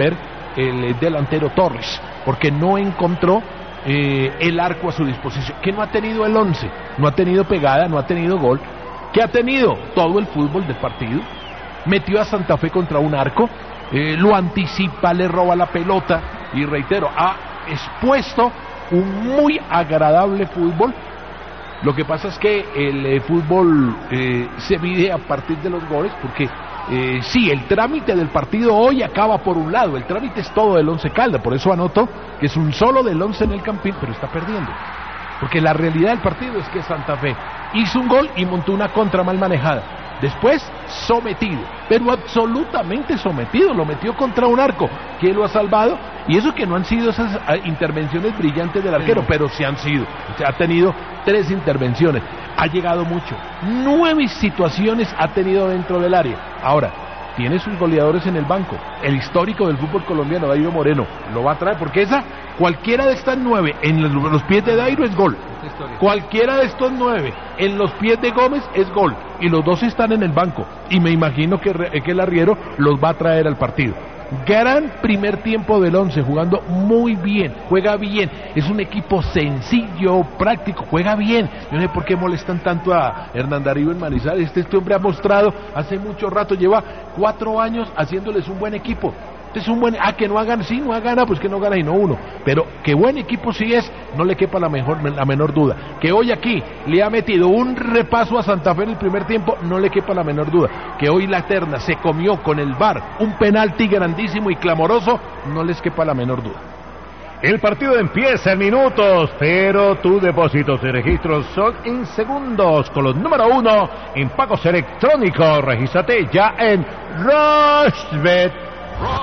el delantero Torres, porque no encontró el arco a su disposición, que no ha tenido el 11, no ha tenido pegada, no ha tenido gol, que ha tenido todo el fútbol del partido, metió a Santa Fe contra un arco, lo anticipa, le roba la pelota y reitero, ha expuesto un muy agradable fútbol. Lo que pasa es que el fútbol se mide a partir de los goles, porque sí, el trámite del partido hoy acaba por un lado, el trámite es todo del Once Caldas, por eso anoto que es un solo del Once en el Campín, pero está perdiendo, porque la realidad del partido es que Santa Fe hizo un gol y montó una contra mal manejada, después sometido, pero absolutamente sometido, lo metió contra un arco, ¿quién lo ha salvado? Y eso que no han sido esas intervenciones brillantes del arquero, pero sí han sido, o sea, ha tenido 3 intervenciones, ha llegado mucho, 9 situaciones ha tenido dentro del área. Ahora, tiene sus goleadores en el banco, el histórico del fútbol colombiano, Dairo Moreno, lo va a traer, porque cualquiera de estas 9 en los pies de Dairo es gol, cualquiera de estos 9 en los pies de Gómez es gol, y los 2 están en el banco, y me imagino que el arriero los va a traer al partido. Gran primer tiempo del Once, jugando muy bien, juega bien, es un equipo sencillo, práctico, juega bien. Yo no sé por qué molestan tanto a Hernán Darío en Manizales. Este hombre ha mostrado hace mucho rato, lleva 4 años haciéndoles un buen equipo. Es un buen, que no hagan, sí, no hagan, pues que no gana y no uno, pero que buen equipo sí es, no le quepa la menor duda, que hoy aquí le ha metido un repaso a Santa Fe en el primer tiempo, no le quepa la menor duda, que hoy la terna se comió con el VAR un penalti grandísimo y clamoroso, no les quepa la menor duda. El partido empieza en minutos, pero tus depósitos y registros son en segundos. Con los número 1 en pagos electrónicos, regístrate ya en Rushbet.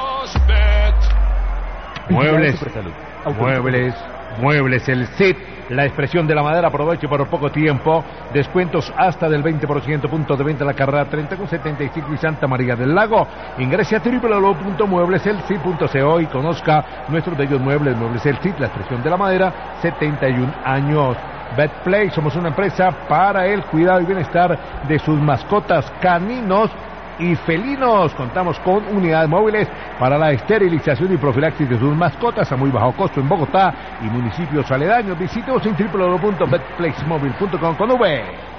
Muebles el CID, la expresión de la madera, aproveche por poco tiempo, descuentos hasta del 20%, puntos de venta a la carrera 30 con 75 y Santa María del Lago. Ingrese a www.muebleselcid.co y conozca nuestros bellos muebles. Muebles el CID, la expresión de la madera, 71 años. Betplay, somos una empresa para el cuidado y bienestar de sus mascotas caninos y felinos. Contamos con unidades móviles para la esterilización y profilaxis de sus mascotas a muy bajo costo en Bogotá y municipios aledaños. Visítenos en www.betplaysmobile.com con V.